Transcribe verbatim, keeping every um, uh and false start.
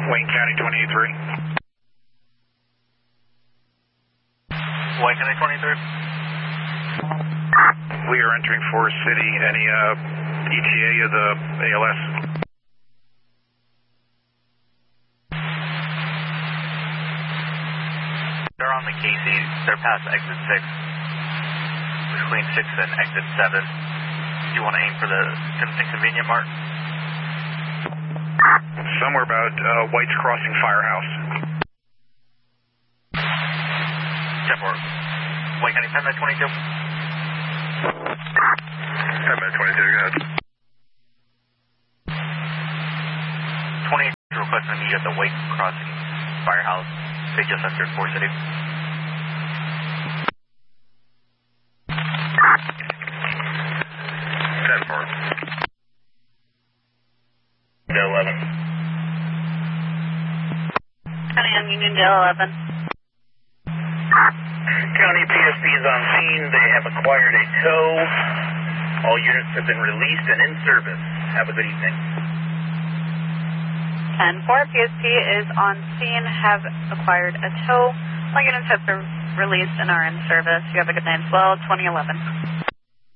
Wayne County twenty-eight three. Wayne County twenty-three. We are entering Forest City. Any uh, E T A of the A L S? They're on the K C. They're past exit six. Between six and exit seven. Do you want to aim for the inconvenient mark? Somewhere about uh, White's Crossing Firehouse. ten four. Wayne County ten twenty-two. ten twenty-two, go ahead. twenty-eight requesting to meet you at the White Crossing Firehouse. They just entered Forest City. ten four. eleven. County on Union Dale eleven. County P S P is on scene. They have acquired a tow. All units have been released and in service. Have a good evening. ten four, P S P is on scene, have acquired a tow. All units have been released and are in service. You have a good night as well, twenty eleven.